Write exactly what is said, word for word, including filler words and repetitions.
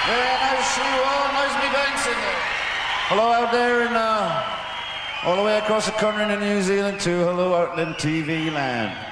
nice to you all. Nice to be dancing there. Hello out there in, uh, all the way across the country in New Zealand too. Hello out in T V land.